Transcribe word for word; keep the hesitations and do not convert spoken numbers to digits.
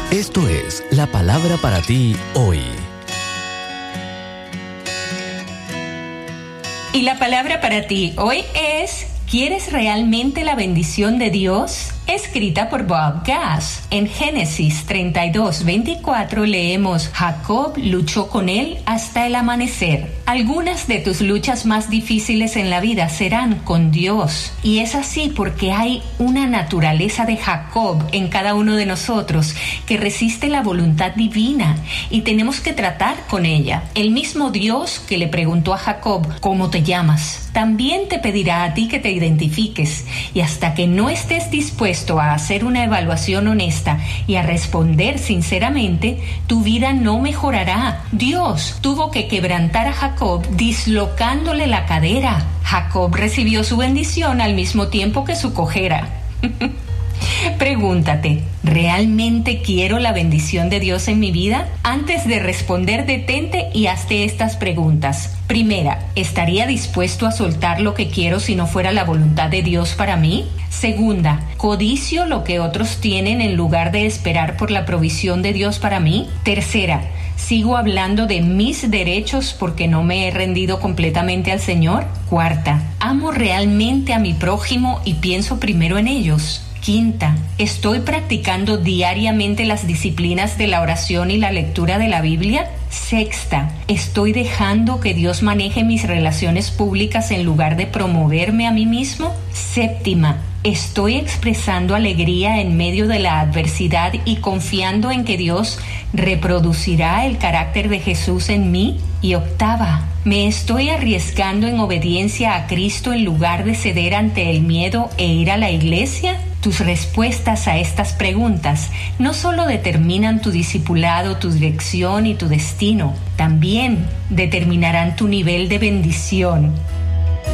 Esto es la palabra para ti hoy. Y la palabra para ti hoy es: ¿quieres realmente la bendición de Dios? Escrita por Bob Gass. En Génesis treinta y dos, veinticuatro leemos: Jacob luchó con él hasta el amanecer. Algunas de tus luchas más difíciles en la vida serán con Dios. Y es así porque hay una naturaleza de Jacob en cada uno de nosotros que resiste la voluntad divina y tenemos que tratar con ella. El mismo Dios que le preguntó a Jacob: ¿cómo te llamas?, también te pedirá a ti que te identifiques, y hasta que no estés dispuesto a hacer una evaluación honesta y a responder sinceramente, tu vida no mejorará. Dios tuvo que quebrantar a Jacob dislocándole la cadera. Jacob recibió su bendición al mismo tiempo que su cojera. Pregúntate: ¿realmente quiero la bendición de Dios en mi vida? Antes de responder, detente y hazte estas preguntas. Primera, ¿estaría dispuesto a soltar lo que quiero si no fuera la voluntad de Dios para mí? Segunda, ¿codicio lo que otros tienen en lugar de esperar por la provisión de Dios para mí? Tercera, ¿sigo hablando de mis derechos porque no me he rendido completamente al Señor? Cuarta, ¿amo realmente a mi prójimo y pienso primero en ellos? Quinta, ¿estoy practicando diariamente las disciplinas de la oración y la lectura de la Biblia? Sexta, ¿estoy dejando que Dios maneje mis relaciones públicas en lugar de promoverme a mí mismo? Séptima, ¿estoy expresando alegría en medio de la adversidad y confiando en que Dios reproducirá el carácter de Jesús en mí? Y octava, ¿me estoy arriesgando en obediencia a Cristo en lugar de ceder ante el miedo e ir a la iglesia? Tus respuestas a estas preguntas no solo determinan tu discipulado, tu dirección y tu destino, también determinarán tu nivel de bendición.